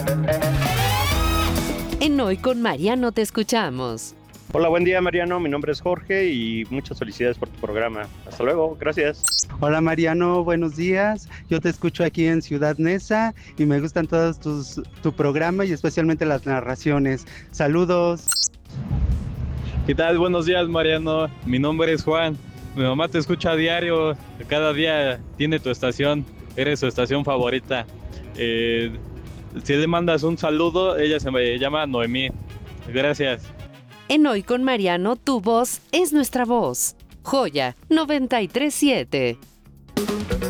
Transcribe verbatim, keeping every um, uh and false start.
En Hoy con Mariano te escuchamos. Hola, buen día Mariano, mi nombre es Jorge y muchas felicidades por tu programa. Hasta luego, gracias. Hola Mariano, buenos días. Yo te escucho aquí en Ciudad Neza y me gustan todos tus tu programa y especialmente las narraciones. Saludos. ¿Qué tal? Buenos días Mariano, mi nombre es Juan. Mi mamá te escucha a diario, cada día tiene tu estación, eres su estación favorita. Eh, si le mandas un saludo, ella se me llama Noemí. Gracias. En Hoy con Mariano, tu voz es nuestra voz. Joya noventa y tres punto siete.